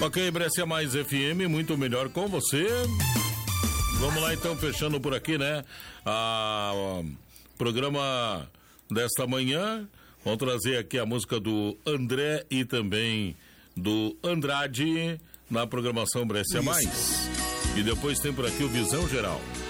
Ok, Brescia Mais FM, muito melhor com você. Vamos lá então, fechando por aqui, né? Programa desta manhã. Vamos trazer aqui a música do André e também do Andrade na programação Brescia Mais. E depois tem por aqui o Visão Geral.